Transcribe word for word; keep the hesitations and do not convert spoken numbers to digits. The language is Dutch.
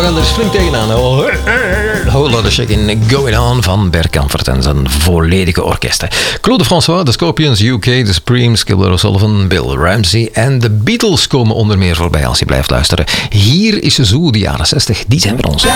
we gaan er flink tegenaan. Whole lot of shaking going on van Bert Kampert en zijn volledige orkesten. Claude François, de Scorpions, U K, The Supremes, Gilbert O'Sullivan, Bill Ramsey en de Beatles komen onder meer voorbij als je blijft luisteren. Hier is Zoo, de jaren zestig, die zijn voor ons.